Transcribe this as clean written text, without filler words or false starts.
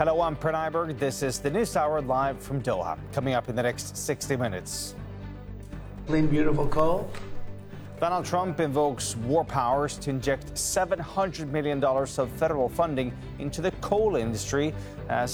Hello, I'm Pran Iberg. This is the News Hour live from Doha. Coming up in the next 60 minutes. Clean, beautiful coal. Donald Trump invokes war powers to inject $700 million of federal funding into the coal industry as